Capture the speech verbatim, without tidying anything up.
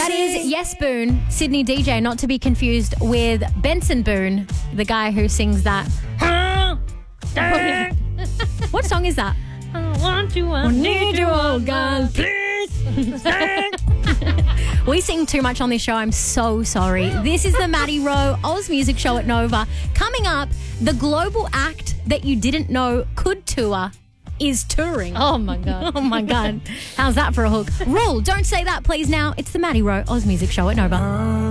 That is Yes Boone, Sydney D J, not to be confused with Benson Boone, the guy who sings that. What song is that? I want you, I need you, oh God, please. We sing too much on this show. I'm so sorry. This is the Maddie Rowe Oz Music Show at Nova. Coming up, the global act that you didn't know could tour is touring. Oh, my God. Oh, my God. How's that for a hook? Rule, don't say that, please, now. It's the Maddie Rowe Oz Music Show at Nova.